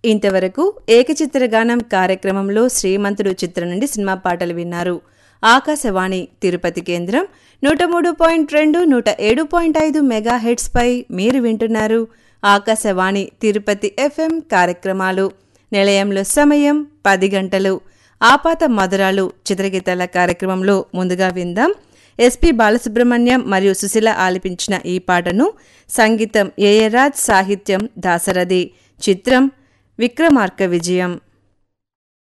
ఇంతవరకు ఏకచిత్రగానం కార్యక్రమంలో శ్రీమంతుడు చిత్రం నుండి సినిమా పాటలు విన్నారు. ఆకాశవాణి తిరుపతి కేంద్రం 103.2 107.5 మెగాహెర్ట్జ్ పై మీరు వింటున్నారు ఆకాశవాణి తిరుపతి FM కార్యక్రమాలు. నిలయంలో సమయం 10 గంటలు. ఆపాత మధురాలు చిత్రగీతాల కార్యక్రమంలో ముందుగా విందాం. ఎస్పి బాలసుబ్రహ్మణ్యం మరియు సుశీల ఆలపించిన ఈ పాటను. సంగీతం ఏఏ రాజ్, సాహిత్యం దాశరథి. చిత్రం విక్రమార్క విజయం.